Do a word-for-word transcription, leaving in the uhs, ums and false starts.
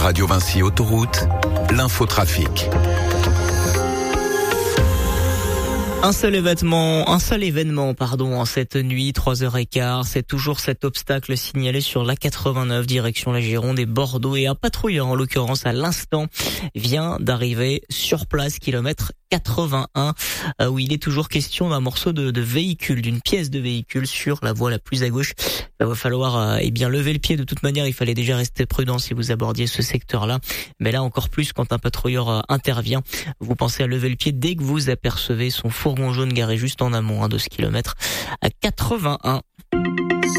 Radio Vinci Autoroute, l'infotrafic. Un seul événement, un seul événement, pardon, en cette nuit, trois heures quinze. C'est toujours cet obstacle signalé sur l'A quatre-vingt-neuf, direction la Gironde et Bordeaux. Et un patrouilleur, en l'occurrence, à l'instant, vient d'arriver sur place, kilomètre quatre-vingt-un, euh, où il est toujours question d'un morceau de, de véhicule, d'une pièce de véhicule sur la voie la plus à gauche. Il va falloir, euh, eh bien, lever le pied. De toute manière, il fallait déjà rester prudent si vous abordiez ce secteur-là. Mais là, encore plus, quand un patrouilleur euh, intervient, vous pensez à lever le pied dès que vous apercevez son fourgon jaune garé juste en amont hein, de ce kilomètre à quatre-vingt-un.